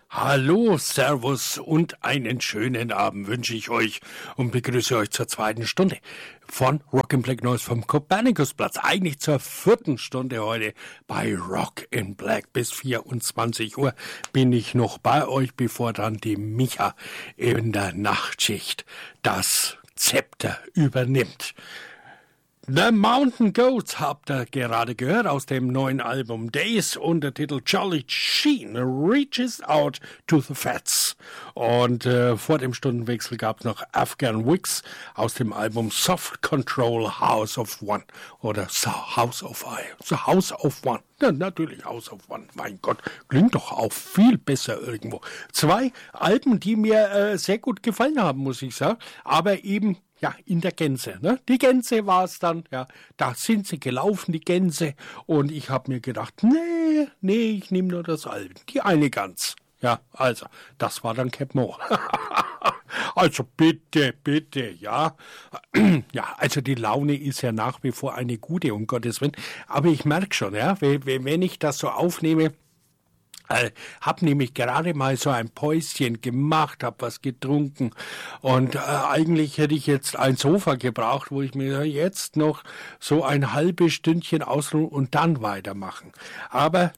Hallo, Servus und einen schönen Abend wünsche ich euch und begrüße euch zur zweiten Stunde von Rock in Black Noise vom Kopernikusplatz. Eigentlich zur vierten Stunde heute bei Rock in Black. Bis 24 Uhr bin ich noch bei euch, bevor dann die Micha in der Nachtschicht das Zepter übernimmt. The Mountain Goats habt ihr gerade gehört aus dem neuen Album Days und der Titel Charlie Sheen Reaches Out to the Fats. Und vor dem Stundenwechsel gab es noch Afghan Wigs aus dem Album Soft Control House of One oder House of One. Ja, natürlich House of One. Mein Gott, klingt doch auch viel besser irgendwo. Zwei Alben, die mir sehr gut gefallen haben, muss ich sagen, aber eben ja, in der Gänse, ne? Die Gänse war es dann, ja, da sind sie gelaufen, die Gänse, und ich habe mir gedacht, nee, ich nehme nur das Album, die eine Gans. Ja, also, das war dann Cap Moore. Also bitte, ja. Ja, also die Laune ist ja nach wie vor eine gute, um Gottes Willen, aber ich merke schon, ja, wenn ich das so aufnehme, hab nämlich gerade mal so ein Päuschen gemacht, hab was getrunken und eigentlich hätte ich jetzt ein Sofa gebraucht, wo ich mir jetzt noch so ein halbes Stündchen ausruhen und dann weitermachen. Aber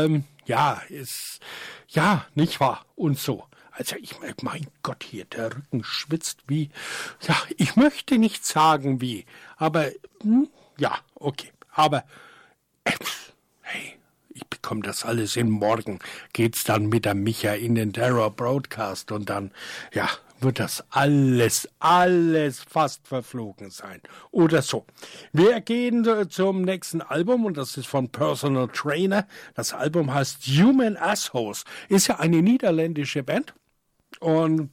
nicht wahr und so. Also mein Gott, hier der Rücken schwitzt wie, ja, ich möchte nicht sagen wie, aber ja, okay, aber hey. Ich bekomme das alles hin. Morgen geht's dann mit der Micha in den Terror Broadcast und dann, ja, wird das alles fast verflogen sein. Oder so. Wir gehen zum nächsten Album und das ist von Personal Trainer. Das Album heißt Human Assholes. Ist ja eine niederländische Band und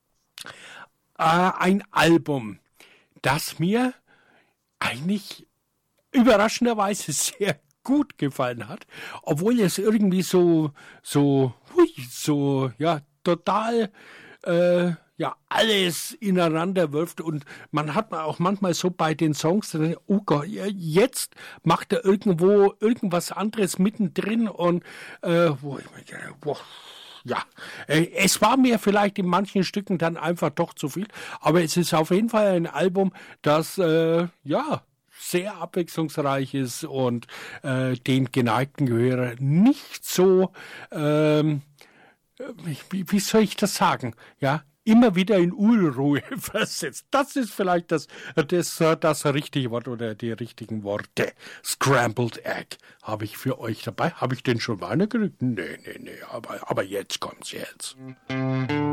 ein Album, das mir eigentlich überraschenderweise sehr gut gefallen hat, obwohl es irgendwie so total alles ineinander wirft und man hat auch manchmal so bei den Songs, oh Gott, jetzt macht er irgendwo irgendwas anderes mittendrin und wo ich mir denke, boah, ja, es war mir vielleicht in manchen Stücken dann einfach doch zu viel, aber es ist auf jeden Fall ein Album, das sehr abwechslungsreich ist und den geneigten Hörer nicht so, wie soll ich das sagen, ja, immer wieder in Unruhe versetzt. Das ist vielleicht das richtige Wort oder die richtigen Worte. Scrambled Egg habe ich für euch dabei. Habe ich den schon weitergekriegt? Nee, aber jetzt kommt's jetzt.